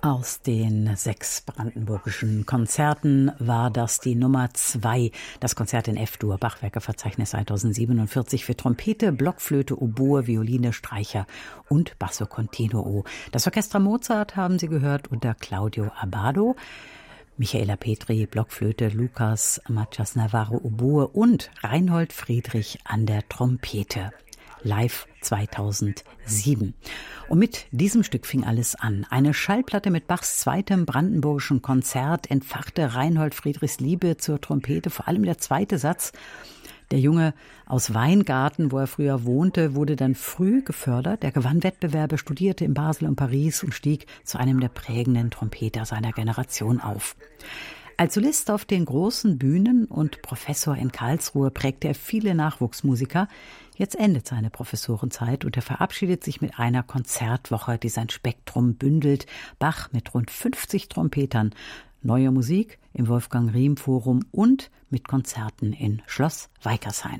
Aus den 6 brandenburgischen Konzerten war das die Nummer 2, das Konzert in F-Dur, Bachwerkeverzeichnis 1047 für Trompete, Blockflöte, Oboe, Violine, Streicher und Basso Continuo. Das Orchestra Mozart haben Sie gehört unter Claudio Abbado. Michaela Petri, Blockflöte, Lucas Machas Navarro, Oboe und Reinhold Friedrich an der Trompete. Live 2007. Und mit diesem Stück fing alles an. Eine Schallplatte mit Bachs zweitem brandenburgischen Konzert entfachte Reinhold Friedrichs Liebe zur Trompete, vor allem der zweite Satz. Der Junge aus Weingarten, wo er früher wohnte, wurde dann früh gefördert. Er gewann Wettbewerbe, studierte in Basel und Paris und stieg zu einem der prägenden Trompeter seiner Generation auf. Als Solist auf den großen Bühnen und Professor in Karlsruhe prägte er viele Nachwuchsmusiker. Jetzt endet seine Professorenzeit und er verabschiedet sich mit einer Konzertwoche, die sein Spektrum bündelt. Bach mit rund 50 Trompetern, neue Musik im Wolfgang Riem Forum und mit Konzerten in Schloss Weikershain.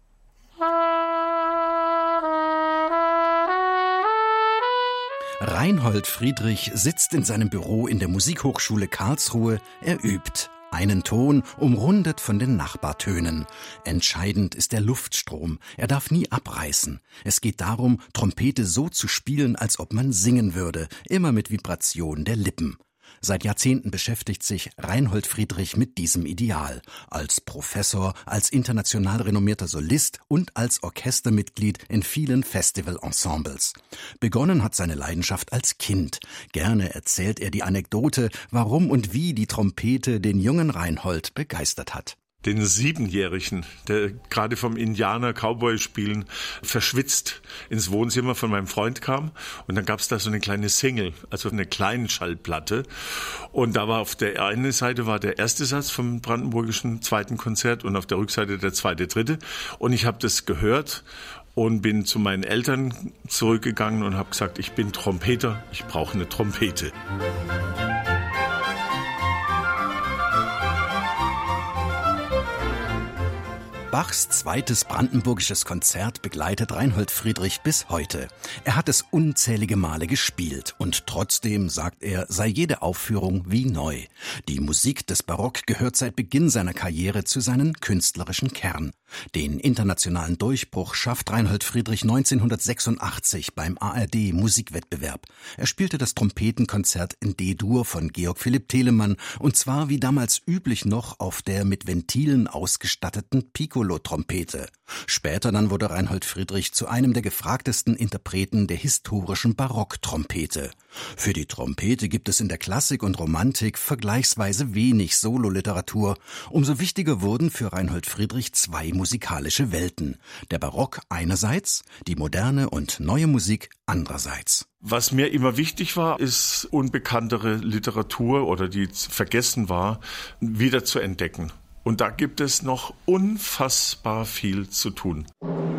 Reinhold Friedrich sitzt in seinem Büro in der Musikhochschule Karlsruhe. Er übt. Einen Ton umrundet von den Nachbartönen. Entscheidend ist der Luftstrom. Er darf nie abreißen. Es geht darum, Trompete so zu spielen, als ob man singen würde, immer mit Vibration der Lippen. Seit Jahrzehnten beschäftigt sich Reinhold Friedrich mit diesem Ideal. Als Professor, als international renommierter Solist und als Orchestermitglied in vielen Festivalensembles. Begonnen hat seine Leidenschaft als Kind. Gerne erzählt er die Anekdote, warum und wie die Trompete den jungen Reinhold begeistert hat. Den 7-Jährigen, der gerade vom Indianer-Cowboy-Spielen verschwitzt ins Wohnzimmer von meinem Freund kam. Und dann gab es da so eine kleine Single, also eine kleine Schallplatte. Und da war auf der einen Seite war der erste Satz vom brandenburgischen zweiten Konzert und auf der Rückseite der zweite, dritte. Und ich habe das gehört und bin zu meinen Eltern zurückgegangen und habe gesagt, ich bin Trompeter, ich brauche eine Trompete. Bachs zweites brandenburgisches Konzert begleitet Reinhold Friedrich bis heute. Er hat es unzählige Male gespielt und trotzdem, sagt er, sei jede Aufführung wie neu. Die Musik des Barock gehört seit Beginn seiner Karriere zu seinem künstlerischen Kern. Den internationalen Durchbruch schafft Reinhold Friedrich 1986 beim ARD-Musikwettbewerb. Er spielte das Trompetenkonzert in D-Dur von Georg Philipp Telemann und zwar wie damals üblich noch auf der mit Ventilen ausgestatteten Piccolo-Trompete. Später dann wurde Reinhold Friedrich zu einem der gefragtesten Interpreten der historischen Barocktrompete. Für die Trompete gibt es in der Klassik und Romantik vergleichsweise wenig Sololiteratur. Umso wichtiger wurden für Reinhold Friedrich zwei musikalische Welten. Der Barock einerseits, die moderne und neue Musik andererseits. Was mir immer wichtig war, ist unbekanntere Literatur oder die vergessen war, wieder zu entdecken. Und da gibt es noch unfassbar viel zu tun.